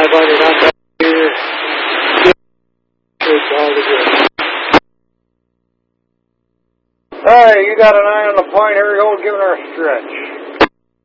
500 on that here. Alright, you got an eye on the point. Here we go, giving her a stretch.